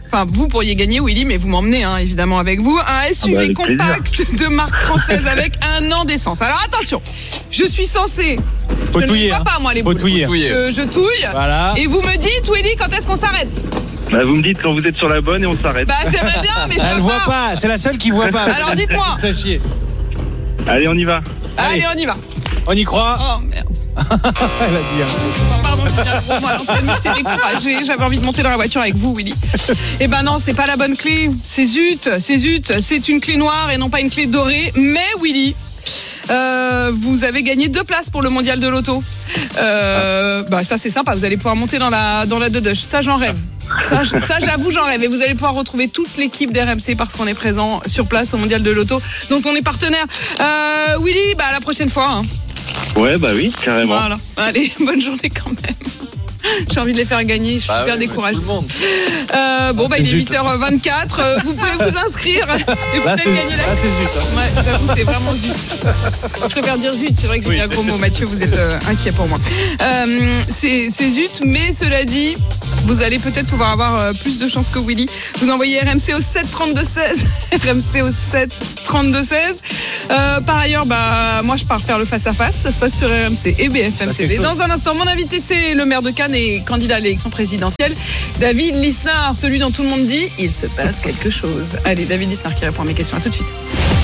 [SPEAKER 1] Enfin, vous pourriez gagner, Willy, mais vous m'emmenez, hein, évidemment, avec vous. Un S U V
[SPEAKER 6] Ah bah,
[SPEAKER 1] compact plaisir. de marque française avec un an d'essence. Alors attention, je suis censée...
[SPEAKER 2] Faut
[SPEAKER 1] je
[SPEAKER 2] touiller,
[SPEAKER 1] ne vois
[SPEAKER 2] hein.
[SPEAKER 1] pas, moi, les
[SPEAKER 2] Faut
[SPEAKER 1] boules.
[SPEAKER 2] touiller.
[SPEAKER 1] Je, je touille.
[SPEAKER 2] Voilà.
[SPEAKER 1] Et vous me dites, Willy, quand est-ce qu'on s'arrête?
[SPEAKER 6] Bah, vous me dites quand vous êtes sur la bonne et on s'arrête.
[SPEAKER 1] Bah, j'aimerais bien, mais je
[SPEAKER 2] Elle
[SPEAKER 1] vois
[SPEAKER 2] voit
[SPEAKER 1] pas.
[SPEAKER 2] pas, c'est la seule qui voit pas.
[SPEAKER 1] Alors, dites-moi.
[SPEAKER 2] Sachez.
[SPEAKER 6] Allez, on y va.
[SPEAKER 1] Allez, on y va.
[SPEAKER 2] On y croit.
[SPEAKER 1] Oh, merde.
[SPEAKER 2] Elle a dit. Hein.
[SPEAKER 1] Pardon, je tiens pour moi, l'antenne m'était découragée. J'avais envie de monter dans la voiture avec vous, Willy. Eh ben non, c'est pas la bonne clé. C'est zut, c'est zut. C'est une clé noire et non pas une clé dorée. Mais Willy, euh, vous avez gagné deux places pour le mondial de l'auto. Euh, bah ça c'est sympa. Vous allez pouvoir monter dans la dans la Dodoche. Ça j'en rêve. Ça, ça j'avoue j'en rêve. Et vous allez pouvoir retrouver toute l'équipe d'R M C parce qu'on est présent sur place au mondial de l'auto, dont on est partenaire. Euh, Willy, bah à la prochaine fois. Hein.
[SPEAKER 6] Ouais, bah oui, carrément.
[SPEAKER 1] Voilà. Allez, bonne journée quand même. J'ai envie de les faire gagner, je suis
[SPEAKER 7] Bah
[SPEAKER 1] super
[SPEAKER 7] ouais,
[SPEAKER 1] découragée.
[SPEAKER 7] tout le monde.
[SPEAKER 1] Euh, bon,
[SPEAKER 2] Ah,
[SPEAKER 1] bah,
[SPEAKER 2] c'est
[SPEAKER 1] il est
[SPEAKER 2] zut.
[SPEAKER 1] huit heures vingt-quatre. euh, vous pouvez vous inscrire et
[SPEAKER 2] Là,
[SPEAKER 1] peut-être
[SPEAKER 2] c'est,
[SPEAKER 1] gagner la.
[SPEAKER 2] là, c'est zut. Hein.
[SPEAKER 1] Ouais, j'avoue, c'est vraiment zut. Je préfère dire zut, c'est vrai que j'ai
[SPEAKER 2] Oui.
[SPEAKER 1] dit un gros mot. Mathieu, vous êtes euh, inquiet pour moi. Euh, c'est, c'est zut, mais cela dit, vous allez peut-être pouvoir avoir euh, plus de chance que Willy. Vous envoyez R M C au sept trente-deux seize. R M C au sept trente-deux seize. Euh, par ailleurs, bah, moi, je pars faire le face-à-face. Ça se passe sur R M C et B F M T V. Dans un instant, mon invité, c'est le maire de Cannes et candidat à l'élection présidentielle, David Lisnard, celui dont tout le monde dit il se passe quelque chose. Allez, David Lisnard qui répond à mes questions. À tout de suite.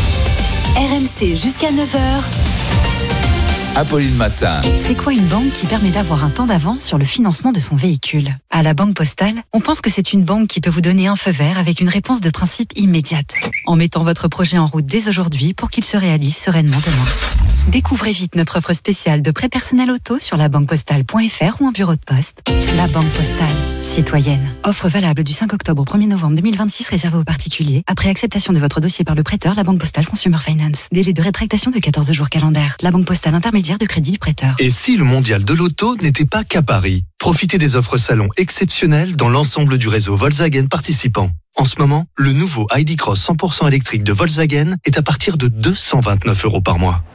[SPEAKER 8] R M C jusqu'à neuf heures.
[SPEAKER 5] Apolline Matin.
[SPEAKER 8] C'est quoi une banque qui permet d'avoir un temps d'avance sur le financement de son véhicule? À la Banque Postale, on pense que c'est une banque qui peut vous donner un feu vert avec une réponse de principe immédiate, en mettant votre projet en route dès aujourd'hui pour qu'il se réalise sereinement demain. Découvrez vite notre offre spéciale de prêt personnel auto sur la banque postale point f r ou en bureau de poste. La Banque Postale, citoyenne. Offre valable du cinq octobre au premier novembre deux mille vingt-six réservée aux particuliers. Après acceptation de votre dossier par le prêteur, la Banque Postale Consumer Finance. Délai de rétractation de quatorze jours calendaires. La Banque Postale intermédiaire de crédit du prêteur.
[SPEAKER 12] Et si le mondial de l'auto n'était pas qu'à Paris? Profitez des offres salon exceptionnelles dans l'ensemble du réseau Volkswagen participant. En ce moment, le nouveau I D Cross cent pour cent électrique de Volkswagen est à partir de deux cent vingt-neuf euros par mois.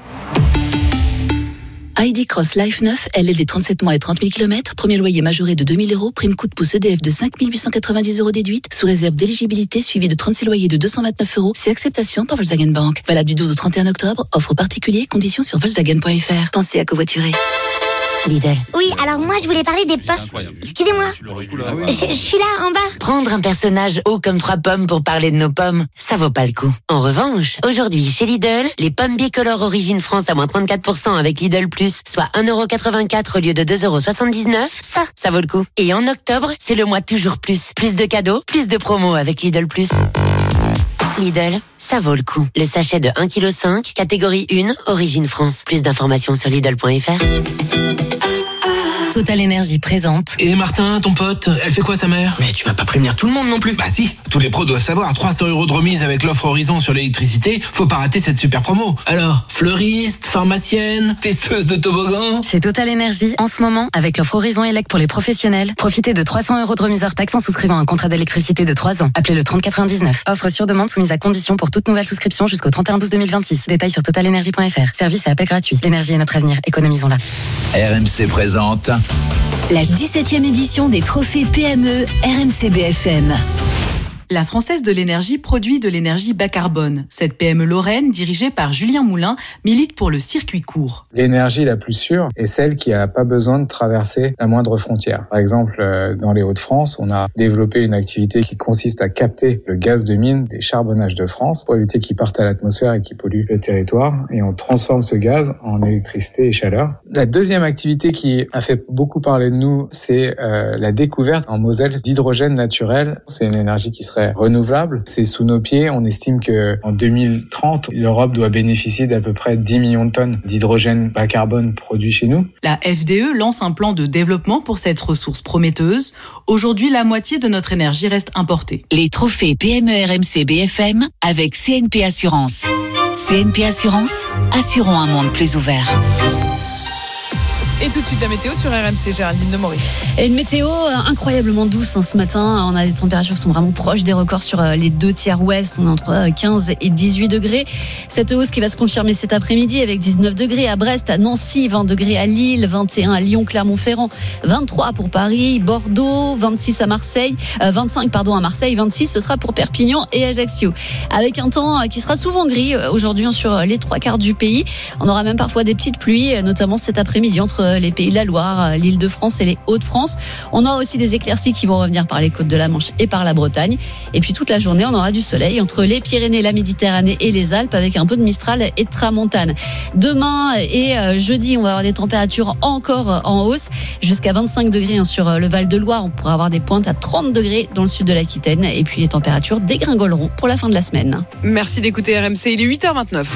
[SPEAKER 13] I D Cross Life neuf, L L D trente-sept mois et trente mille kilomètres, premier loyer majoré de deux mille euros, prime coup de pouce E D F de cinq mille huit cent quatre-vingt-dix euros déduite, sous réserve d'éligibilité suivi de trente-six loyers de deux cent vingt-neuf euros, c'est acceptation par Volkswagen Bank. Valable du douze au trente et un octobre, offre particulier, conditions sur volkswagen point f r. Pensez à covoiturer.
[SPEAKER 14] Lidl. Oui, alors moi je voulais parler des pommes. Excusez-moi. Je, je suis là en bas.
[SPEAKER 15] Prendre un personnage haut comme trois pommes pour parler de nos pommes, ça vaut pas le coup. En revanche, aujourd'hui chez Lidl, les pommes bicolores Origine France à moins trente-quatre pour cent avec Lidl Plus, soit un euro quatre-vingt-quatre au lieu de deux euros soixante-dix-neuf, ça, ça vaut le coup. Et en octobre, c'est le mois toujours plus. Plus de cadeaux, plus de promos avec Lidl Plus. Lidl, ça vaut le coup. Le sachet de un virgule cinq kilos, catégorie un, Origine France. Plus d'informations sur Lidl point f r.
[SPEAKER 8] Total Énergie présente.
[SPEAKER 16] Et Martin, ton pote, elle fait quoi sa mère?
[SPEAKER 18] Mais tu vas pas prévenir tout le monde non plus.
[SPEAKER 16] Bah si, tous les pros doivent savoir. trois cents euros de remise avec l'offre Horizon sur l'électricité. Faut pas rater cette super promo. Alors, fleuriste, pharmacienne, testeuse de toboggan.
[SPEAKER 8] Chez Total Énergie, en ce moment, avec l'offre Horizon Elec pour les professionnels, profitez de trois cents euros de remise hors taxe en souscrivant un contrat d'électricité de trois ans. Appelez le trente quatre-vingt-dix-neuf. Offre sur demande soumise à condition pour toute nouvelle souscription jusqu'au trente et un douze deux mille vingt-six. Détails sur total énergie point f r. Service et appel gratuit. L'énergie est notre avenir. Économisons-la.
[SPEAKER 5] R M C présente
[SPEAKER 8] La dix-septième édition des trophées P M E R M C B F M.
[SPEAKER 19] La Française de l'énergie produit de l'énergie bas carbone. Cette P M E lorraine, dirigée par Julien Moulin, milite pour le circuit court.
[SPEAKER 20] L'énergie la plus sûre est celle qui n'a pas besoin de traverser la moindre frontière. Par exemple, dans les Hauts-de-France, on a développé une activité qui consiste à capter le gaz de mine des charbonnages de France pour éviter qu'il parte à l'atmosphère et qu'il pollue le territoire. Et on transforme ce gaz en électricité et chaleur. La deuxième activité qui a fait beaucoup parler de nous, c'est euh, la découverte en Moselle d'hydrogène naturel. C'est une énergie qui serait renouvelable. C'est sous nos pieds. On estime que en deux mille trente, l'Europe doit bénéficier d'à peu près dix millions de tonnes d'hydrogène bas carbone produit chez nous.
[SPEAKER 19] La F D E lance un plan de développement pour cette ressource prometteuse. Aujourd'hui, la moitié de notre énergie reste importée.
[SPEAKER 8] Les trophées P M E R M C B F M avec C N P Assurance. C N P Assurance, assurons un monde plus ouvert.
[SPEAKER 1] Et tout de suite la météo sur R M C, Géraldine de Maurice.
[SPEAKER 3] Et une météo incroyablement douce hein, ce matin. On a des températures qui sont vraiment proches des records sur les deux tiers ouest. On est entre quinze et dix-huit degrés. Cette hausse qui va se confirmer cet après-midi avec dix-neuf degrés à Brest, à Nancy, vingt degrés à Lille, vingt et un à Lyon, Clermont-Ferrand, vingt-trois pour Paris, Bordeaux, vingt-six à Marseille, euh, vingt-cinq pardon à Marseille, vingt-six ce sera pour Perpignan et Ajaccio. Avec un temps qui sera souvent gris aujourd'hui sur les trois quarts du pays. On aura même parfois des petites pluies, notamment cet après-midi entre les Pays de la Loire, l'Île-de-France et les Hauts-de-France. On aura aussi des éclaircies qui vont revenir par les côtes de la Manche et par la Bretagne. Et puis toute la journée, on aura du soleil entre les Pyrénées, la Méditerranée et les Alpes avec un peu de Mistral et de Tramontane. Demain et jeudi, on va avoir des températures encore en hausse, jusqu'à vingt-cinq degrés sur le Val-de-Loire. On pourra avoir des pointes à trente degrés dans le sud de l'Aquitaine. Et puis les températures dégringoleront pour la fin de la semaine.
[SPEAKER 1] Merci d'écouter R M C, il est huit heures vingt-neuf.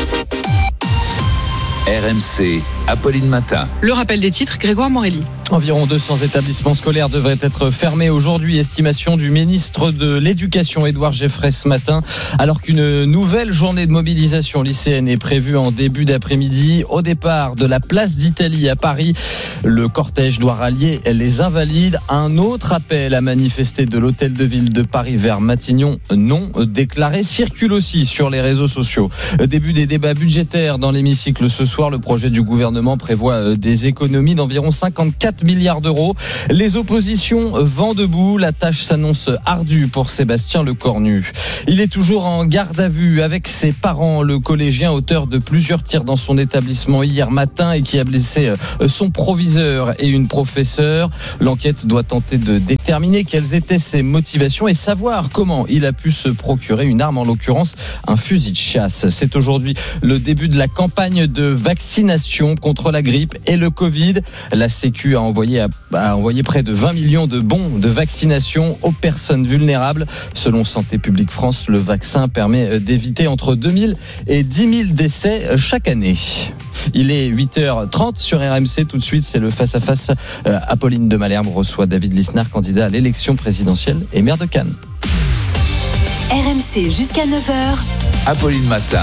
[SPEAKER 5] R M C, Apolline Matin.
[SPEAKER 1] Le rappel des titres, Grégoire Morelli.
[SPEAKER 17] Environ deux cents établissements scolaires devraient être fermés aujourd'hui. Estimation du ministre de l'Éducation, Édouard Geoffrey, ce matin. Alors qu'une nouvelle journée de mobilisation lycéenne est prévue en début d'après-midi. Au départ de la place d'Italie à Paris, le cortège doit rallier les Invalides. Un autre appel à manifester de l'hôtel de ville de Paris vers Matignon, non déclaré, circule aussi sur les réseaux sociaux. Début des débats budgétaires dans l'hémicycle ce soir. Le projet du gouvernement prévoit des économies d'environ cinquante-quatre milliards d'euros. Les oppositions vent debout. La tâche s'annonce ardue pour Sébastien Lecornu. Il est toujours en garde à vue avec ses parents. Le collégien auteur de plusieurs tirs dans son établissement hier matin et qui a blessé son proviseur et une professeure. L'enquête doit tenter de déterminer quelles étaient ses motivations et savoir comment il a pu se procurer une arme, en l'occurrence un fusil de chasse. C'est aujourd'hui le début de la campagne de vaccination contre la grippe et le Covid. La Sécu a envoyé, a, a envoyé près de vingt millions de bons de vaccination aux personnes vulnérables. Selon Santé publique France, le vaccin permet d'éviter entre deux mille et dix mille décès chaque année. Il est huit heures trente sur R M C. Tout de suite, c'est le face-à-face. Euh, Apolline de Malherbe reçoit David Lisnard, candidat à l'élection présidentielle et maire de Cannes.
[SPEAKER 29] R M C jusqu'à neuf heures.
[SPEAKER 5] Apolline Matin.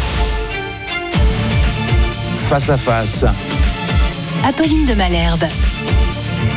[SPEAKER 5] Face à face.
[SPEAKER 29] Apolline de Malherbe.